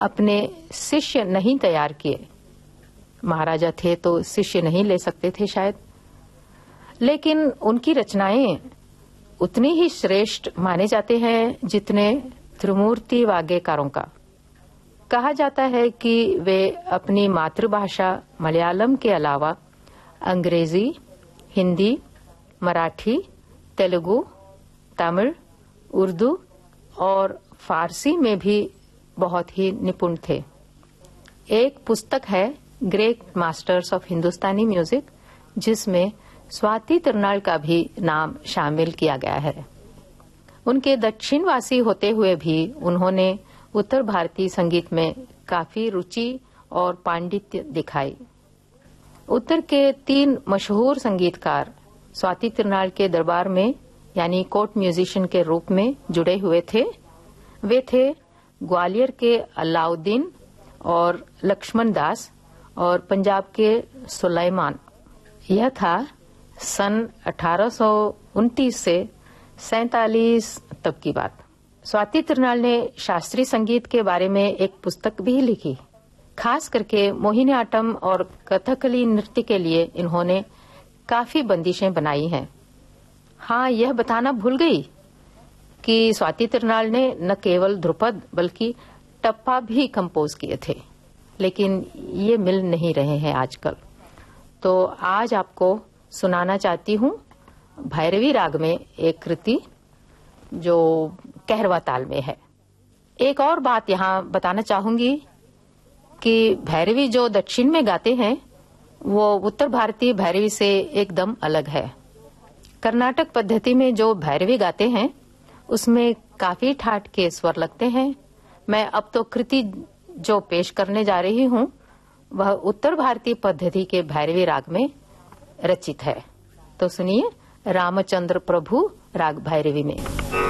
अपने शिष्य नहीं तैयार किए। महाराजा थे तो शिष्य नहीं ले सकते थे शायद, लेकिन उनकी रचनाएं उतनी ही श्रेष्ठ माने जाते हैं जितने त्रिमूर्ति वाग्यकारों का। कहा जाता है कि वे अपनी मातृभाषा मलयालम के अलावा अंग्रेजी, हिंदी, मराठी, तेलुगु, तमिल, उर्दू और फारसी में भी बहुत ही निपुण थे। एक पुस्तक है great masters of Hindustani music, जिसमें स्वाति तिरुनाल का भी नाम शामिल किया गया है। उनके दक्षिणवासी होते हुए भी उन्होंने उत्तर भारतीय संगीत में काफी रुचि और पांडित्य दिखाई। उत्तर के 3 मशहूर संगीतकार स्वाति तिरुनाल के दरबार में यानी कोर्ट म्यूजिशियन के रूप में जुड़े हुए थे। वे थे ग्वालियर के अलाउद्दीन और लक्ष्मण दास और पंजाब के सुलेमान। यह था सन 1829 से 47 तक की बात। स्वाति तिरुनाल ने शास्त्रीय संगीत के बारे में एक पुस्तक भी लिखी। खास करके मोहिनीअट्टम और कथकली नृत्य के लिए इन्होंने काफी बंदिशें बनाई हैं। हाँ, यह बताना भूल गई कि स्वाति तिरुनाल ने न केवल ध्रुपद बल्कि टप्पा भी कंपोज किए थे, लेकिन ये मिल नहीं रहे हैं आजकल। तो आज आपको सुनाना चाहती हूँ भैरवी राग में एक कृति जो कहरवा ताल में है। एक और बात यहाँ बताना चाहूंगी कि भैरवी जो दक्षिण में गाते हैं वो उत्तर भारतीय भैरवी से एकदम अलग है। कर्नाटक पद्धति में जो भैरवी गाते हैं उसमें काफी ठाठ के स्वर लगते हैं। मैं अब तो कृति जो पेश करने जा रही हूँ वह उत्तर भारतीय पद्धति के भैरवी राग में रचित है। तो सुनिए रामचंद्र प्रभु राग भैरवी में।